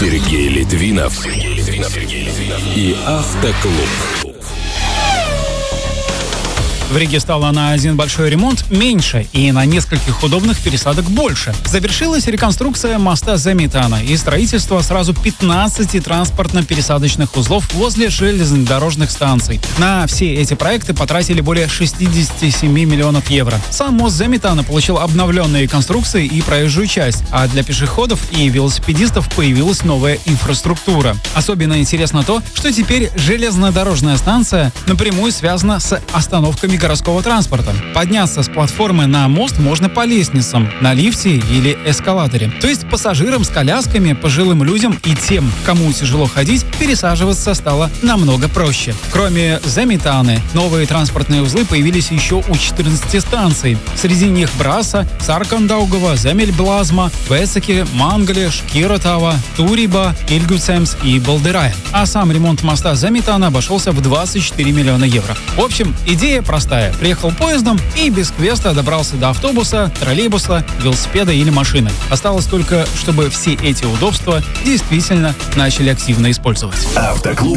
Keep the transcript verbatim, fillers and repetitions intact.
Сергей Литвинов и Автоклуб. В Риге стало на один большой ремонт меньше и на нескольких удобных пересадок больше. Завершилась реконструкция моста Заметана и строительство сразу пятнадцати транспортно-пересадочных узлов возле железнодорожных станций. На все эти проекты потратили более шестьдесят семь миллионов евро. Сам мост Заметана получил обновленные конструкции и проезжую часть, а для пешеходов и велосипедистов появилась новая инфраструктура. Особенно интересно то, что теперь железнодорожная станция напрямую связана с остановками городского транспорта. Подняться с платформы на мост можно по лестницам, на лифте или эскалаторе. То есть пассажирам с колясками, пожилым людям и тем, кому тяжело ходить, пересаживаться стало намного проще. Кроме Заметаны, новые транспортные узлы появились еще у четырнадцати станций. Среди них Браса, Саркандаугава, Земельблазма, Весеки, Мангале, Шкиротава, Туриба, Ильгюцемс и Балдерая. А сам ремонт моста Заметана обошелся в двадцать четыре миллиона евро. В общем, идея простая. Приехал поездом и без квеста добрался до автобуса, троллейбуса, велосипеда или машины. Осталось только, чтобы все эти удобства действительно начали активно использовать. Автоклуб.